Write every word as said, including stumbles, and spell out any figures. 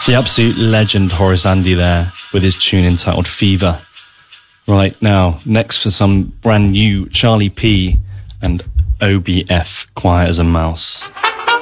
The absolute legend Horace Andy there with his tune entitled Fever. Right now, next for some brand new Charlie P and O B F, Quiet as a Mouse.